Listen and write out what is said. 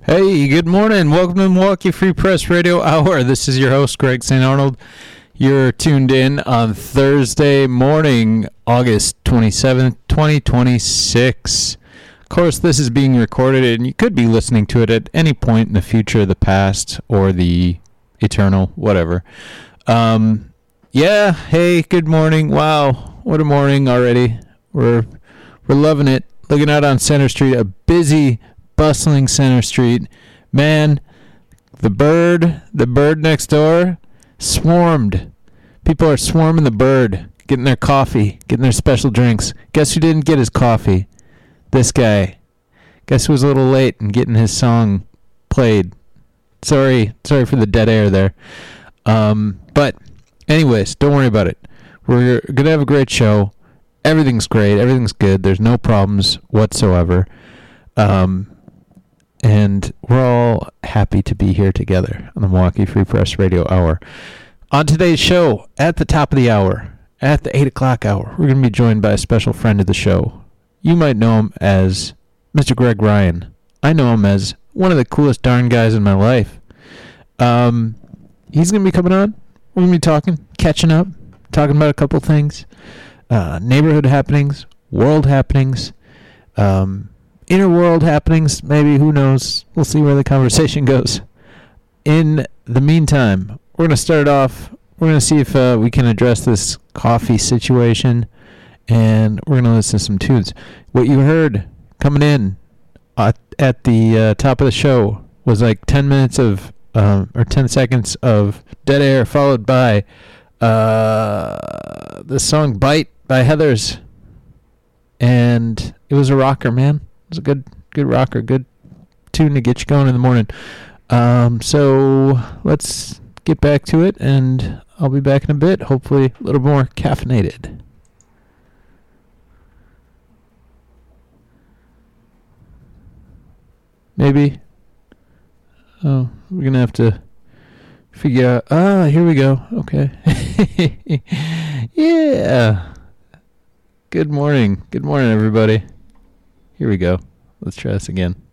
Hey, good morning. Welcome to Milwaukee Free Press Radio Hour. This is your host, Greg St. Arnold. You're tuned in on Thursday morning, August 27th, 2026. Of course, this is being recorded, and you could be listening to it at any point in the future, the past, or the eternal, whatever. Hey, good morning. Wow, what a morning already. We're loving it. Looking out on Center Street, a busy, bustling Center Street. Man, the bird next door, swarmed. People are swarming the bird, getting their coffee, getting their special drinks. Guess who didn't get his coffee? This guy. Guess who was a little late in getting his song played? Sorry for the dead air there. But anyways, don't worry about it. We're going to have a great show. Everything's great. Everything's good. There's no problems whatsoever. And we're all happy to be here together on the Milwaukee Free Press Radio Hour. On today's show, at the top of the hour, at the 8 o'clock hour, we're going to be joined by a special friend of the show. You might know him as Mr. Greg Ryan. I know him as one of the coolest darn guys in my life. He's going to be coming on. We're going to be talking, catching up, talking about a couple things. Neighborhood happenings, world happenings, inner world happenings, maybe, who knows. We'll see where the conversation goes. In the meantime, we're going to start off. We're going to see if we can address this coffee situation, and we're going to listen to some tunes. What you heard coming in at the top of the show was like 10 minutes of, or 10 seconds of dead air, followed by the song Bite by Heathers. And it was a rocker, man. It was a good rocker, good tune to get you going in the morning. So let's get back to it, and I'll be back in a bit, hopefully a little more caffeinated. Maybe. Oh, we're going to have to figure out. Here we go. Okay. Yeah. Good morning. Good morning, everybody. Here we go. Let's try this again.